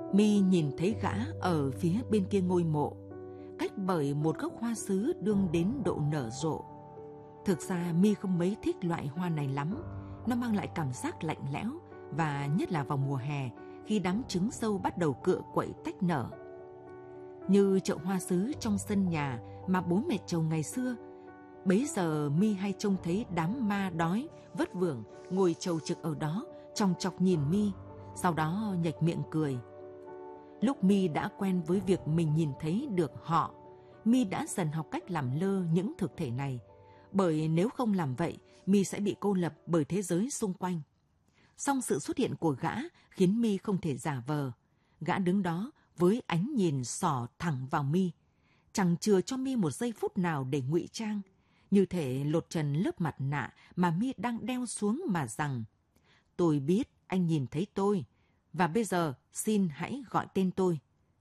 My nhìn thấy gã ở phía bên kia ngôi mộ, cách bởi một gốc hoa sứ đương đến độ nở rộ. Thực ra My không mấy thích loại hoa này lắm, nó mang lại cảm giác lạnh lẽo, và nhất là vào mùa hè khi đám trứng sâu bắt đầu cựa quậy tách nở. Như chậu hoa sứ trong sân nhà mà bố mẹ chồng ngày xưa, bấy giờ My hay trông thấy đám ma đói vất vưởng ngồi chầu trực ở đó, chòng chọc nhìn My, sau đó nhếch miệng cười. Lúc My đã quen với việc mình nhìn thấy được họ, My đã dần học cách làm lơ những thực thể này, bởi nếu không làm vậy, My sẽ bị cô lập bởi thế giới xung quanh. Song sự xuất hiện của gã khiến My không thể giả vờ. Gã đứng đó với ánh nhìn xỏ thẳng vào My, chẳng chừa cho My một giây phút nào để ngụy trang, như thể lột trần lớp mặt nạ mà My đang đeo xuống mà rằng: tôi biết anh nhìn thấy tôi, và bây giờ xin hãy gọi tên tôi.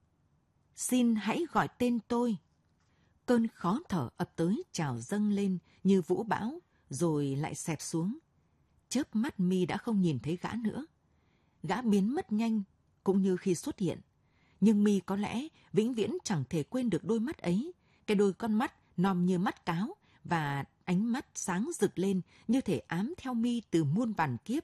Xin hãy gọi tên tôi. Cơn khó thở ập tới trào dâng lên như vũ bão, rồi lại xẹp xuống. Chớp mắt My đã không nhìn thấy gã nữa. Gã biến mất nhanh cũng như khi xuất hiện. Nhưng My có lẽ vĩnh viễn chẳng thể quên được đôi mắt ấy, cái đôi con mắt nòm như mắt cáo và ánh mắt sáng rực lên như thể ám theo My từ muôn vàn kiếp.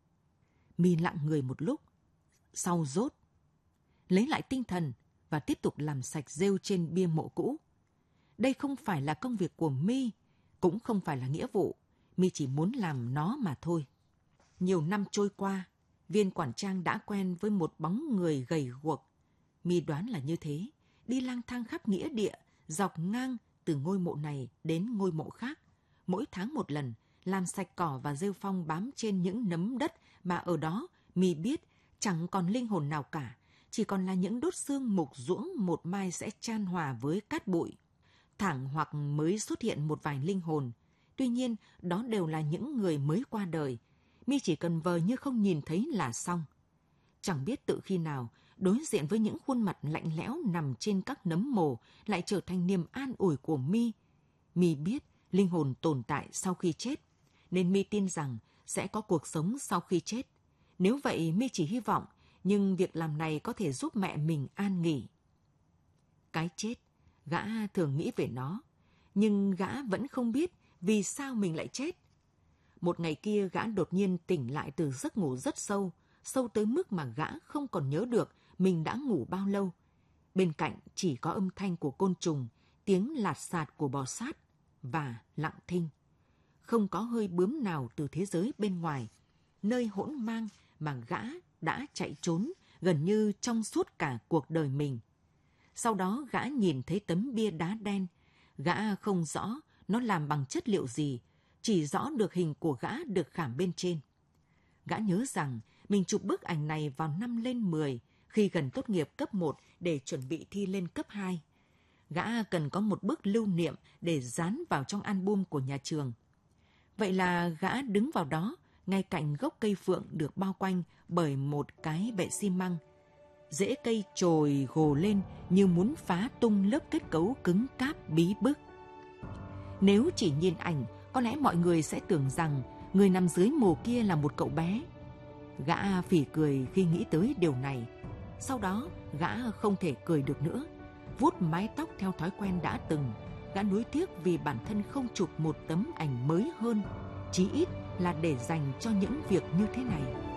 My lặng người một lúc, sau rốt, lấy lại tinh thần và tiếp tục làm sạch rêu trên bia mộ cũ. Đây không phải là công việc của My, cũng không phải là nghĩa vụ. My chỉ muốn làm nó mà thôi. Nhiều năm trôi qua, viên quản trang đã quen với một bóng người gầy guộc. My đoán là như thế, đi lang thang khắp nghĩa địa, dọc ngang từ ngôi mộ này đến ngôi mộ khác, mỗi tháng một lần, làm sạch cỏ và rêu phong bám trên những nấm đất mà ở đó My biết chẳng còn linh hồn nào cả, chỉ còn là những đốt xương mục ruỗng một mai sẽ chan hòa với cát bụi. Thẳng hoặc mới xuất hiện một vài linh hồn, tuy nhiên đó đều là những người mới qua đời. My chỉ cần vờ như không nhìn thấy là xong. Chẳng biết tự khi nào, đối diện với những khuôn mặt lạnh lẽo nằm trên các nấm mồ lại trở thành niềm an ủi của My. My biết linh hồn tồn tại sau khi chết, nên My tin rằng sẽ có cuộc sống sau khi chết. Nếu vậy My chỉ hy vọng, nhưng việc làm này có thể giúp mẹ mình an nghỉ. Cái chết, gã thường nghĩ về nó, nhưng gã vẫn không biết vì sao mình lại chết. Một ngày kia gã đột nhiên tỉnh lại từ giấc ngủ rất sâu, sâu tới mức mà gã không còn nhớ được mình đã ngủ bao lâu. Bên cạnh chỉ có âm thanh của côn trùng, tiếng lạt xạt của bò sát và lặng thinh. Không có hơi bướm nào từ thế giới bên ngoài, nơi hỗn mang mà gã đã chạy trốn gần như trong suốt cả cuộc đời mình. Sau đó gã nhìn thấy tấm bia đá đen. Gã không rõ nó làm bằng chất liệu gì, chỉ rõ được hình của gã được khảm bên trên. Gã nhớ rằng mình chụp bức ảnh này vào năm lên 10, khi gần tốt nghiệp cấp 1 để chuẩn bị thi lên cấp 2. Gã cần có một bức lưu niệm để dán vào trong album của nhà trường. Vậy là gã đứng vào đó, ngay cạnh gốc cây phượng được bao quanh bởi một cái bệ xi măng. Rễ cây trồi gồ lên như muốn phá tung lớp kết cấu cứng cáp bí bức. Nếu chỉ nhìn ảnh, có lẽ mọi người sẽ tưởng rằng người nằm dưới mồ kia là một cậu bé. Gã phì cười khi nghĩ tới điều này. Sau đó, gã không thể cười được nữa. Vuốt mái tóc theo thói quen đã từng, gã nuối tiếc vì bản thân không chụp một tấm ảnh mới hơn, chí ít là để dành cho những việc như thế này.